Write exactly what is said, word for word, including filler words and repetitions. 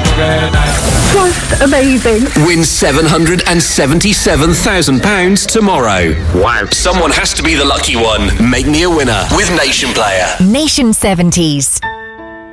Just amazing. Win seven hundred seventy-seven thousand pounds tomorrow. Wow. Someone has to be the lucky one. Make me a winner with Nation Player. Nation seventies.